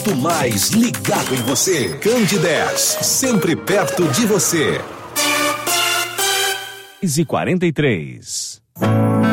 muito mais ligado em você. Candidez, sempre perto de você. 6h43.